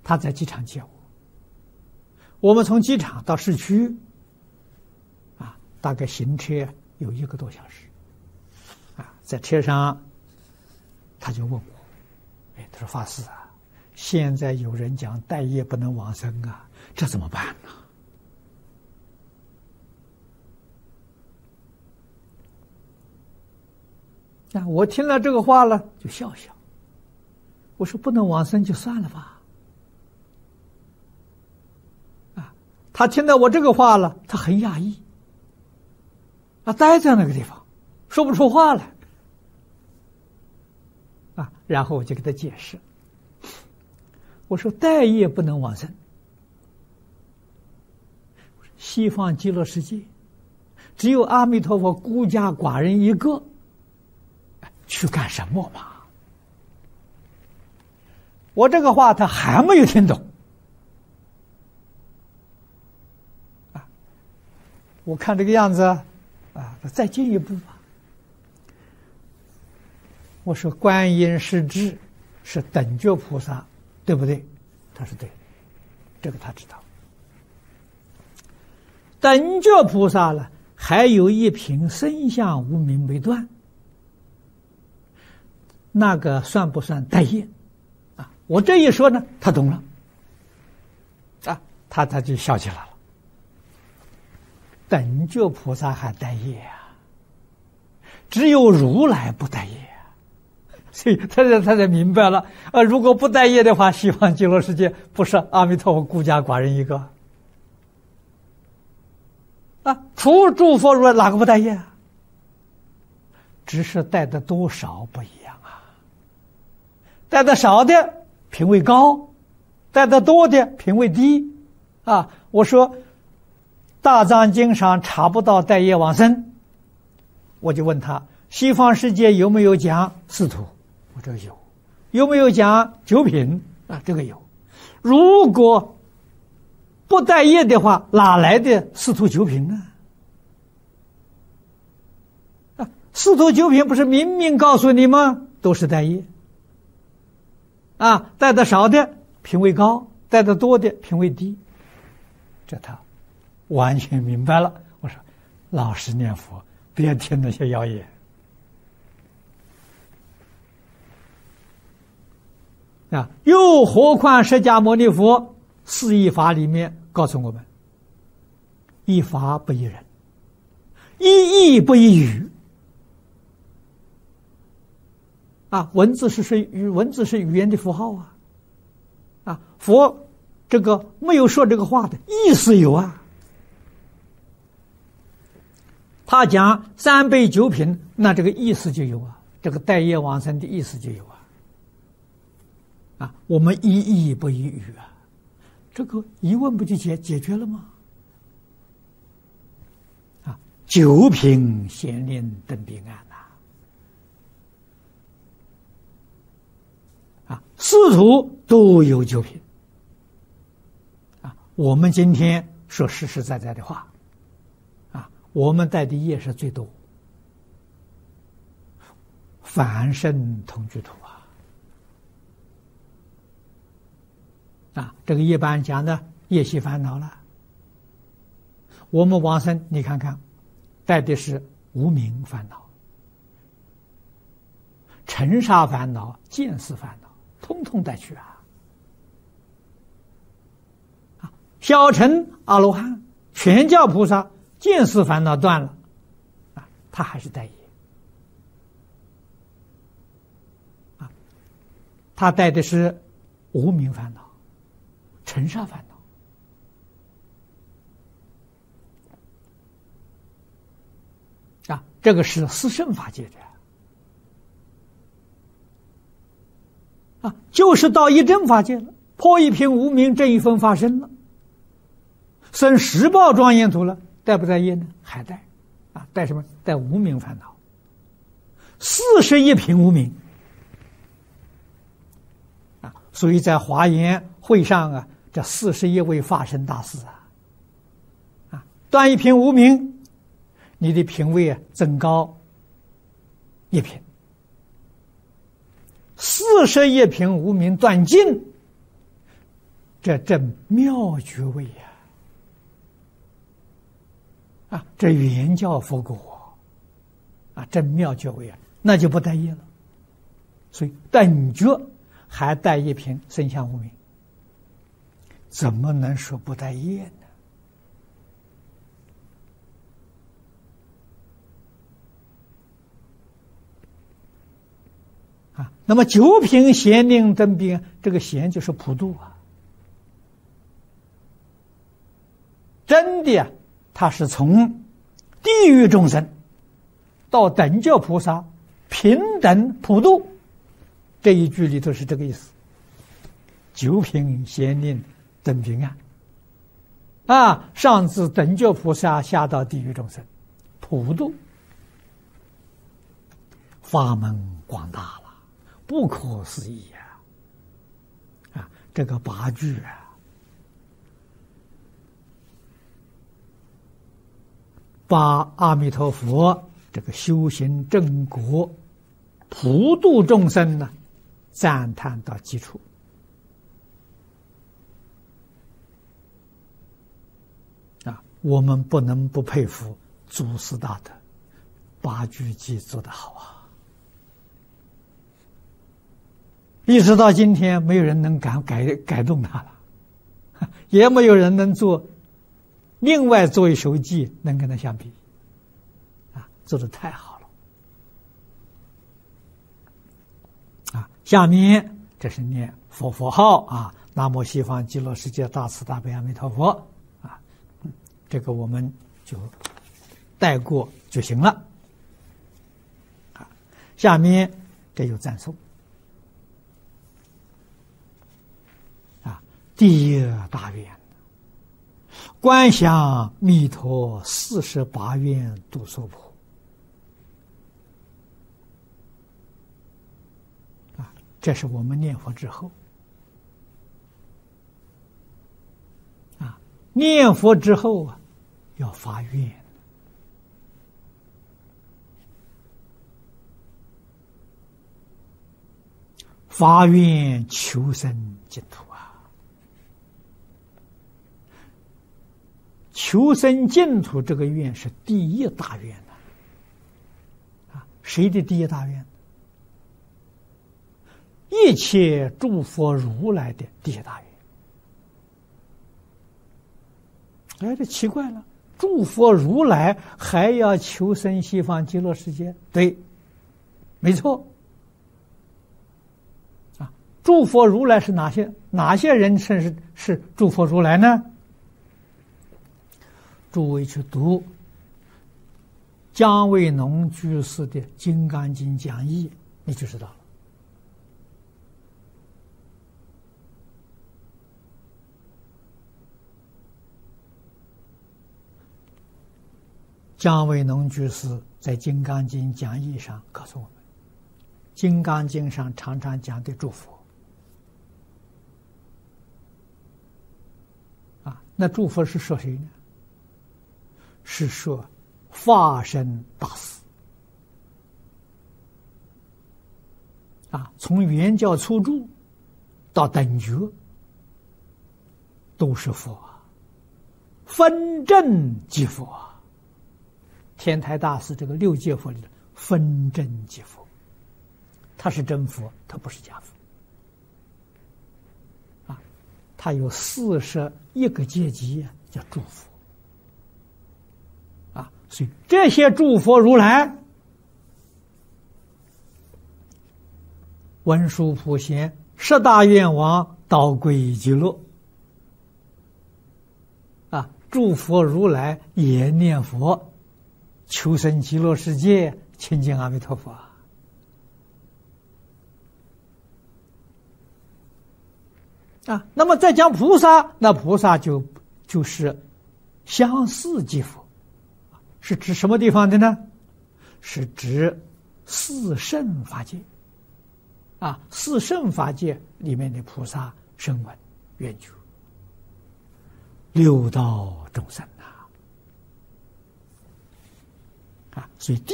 他在机场接我。我们从机场到市区，大概行车有1个多小时。在车上，他就问我：“他说法师啊，现在有人讲待业不能往生啊，这怎么办呢？”我听了这个话了，就笑笑。我说：“不能往生就算了吧。”他听到我这个话了，他很讶异，呆在那个地方，说不出话来。然后我就给他解释，我说待业不能往生，西方极乐世界只有阿弥陀佛孤家寡人一个，去干什么嘛？我这个话他还没有听懂。我看这个样子，再进一步吧。我说观音是智，是等觉菩萨，对不对？他说对，这个他知道。等觉菩萨呢，还有一品身相无明没断，那个算不算待业？我这一说呢，他懂了，他就笑起来了。等觉菩萨还待业只有如来不待业所以他才明白了如果不待业的话，西方极乐世界不是阿弥陀佛孤家寡人一个除诸佛如来哪个不待业只是待的多少不一样待的少的品位高，待的多的品位低我说大藏经上查不到待业往生，我就问他西方世界有没有讲四土？我这个有。有没有讲九品？这个有。如果不待业的话，哪来的四土九品呢？四土九品不是明明告诉你吗？都是待业。待的少的品位高，待的多的品位低。这他完全明白了。我说老实念佛，别听那些谣言又何况释迦牟尼佛四依法里面告诉我们，依法不依人，依义不依语文字是语言的符号佛这个没有说这个话的意思有他讲三辈九品，那这个意思就有这个待业往生的意思就有我们依义不依语这个疑问不就解决了吗？九品显灵登彼岸四土都有九品我们今天说实实在在的话我们带的业是最多，凡圣同居土这个一般讲的业习烦恼了。我们往生你看看带的是无明烦恼、尘沙烦恼、见思烦恼，通通带去小乘阿罗汉、全教菩萨见思烦恼断了他还是带业他带的是无明烦恼、尘沙烦恼这个是四圣法界的就是到一真法界了，破一品无明，正一分发生了，生十报庄严土了，带不带业呢？还带带什么？带无明烦恼，41品无明所以在华严会上这41位法身大士断一品无明，你的品位增高一品，41品无明断尽， 这正妙觉位呀！这原教佛果正妙觉位那就不待业了。所以等觉还带一品生相无明，怎么能说不待业呢？那么九品贤令登宾，这个贤就是普度真的他是从地狱众生到等觉菩萨平等普度，这一句里头是这个意思。九品贤令登宾上至等觉菩萨，下到地狱众生，普度，法门广大了，不可思议这个八句把阿弥陀佛这个修行正果普度众生呢赞叹到基础我们不能不佩服祖师大德，八句偈做得好一直到今天没有人能改动它了，也没有人能另外做一首偈能跟它相比做得太好了下面这是念佛号南无西方极乐世界大慈大悲阿弥陀佛这个我们就带过就行了下面这有赞颂第一大愿观想弥陀48愿度娑婆这是我们念佛之后念佛之后要发愿发愿求生净土求生净土这个愿是第一大愿谁的第一大愿？一切诸佛如来的第一大愿。这奇怪了，诸佛如来还要求生西方极乐世界？对，没错。诸佛如来是哪些人称是诸佛如来呢？诸位去读姜维农居士的《金刚经》讲义，你就知道了。姜维农居士在《金刚经》讲义上告诉我们，《金刚经》上常常讲的诸佛那诸佛是说谁呢？是说法身大士从原教初住到等觉都是佛分正即佛天台大师这个六界佛里的分正即佛，他是真佛，他不是假佛他有41个阶级叫诸佛所以这些诸佛如来文殊普贤10大愿王导归极乐诸佛如来也念佛求生极乐世界，亲近阿弥陀佛那么再讲菩萨，那菩萨就是相似即佛，是指什么地方的呢？是指四圣法界四圣法界里面的菩萨声闻缘觉六道众生所以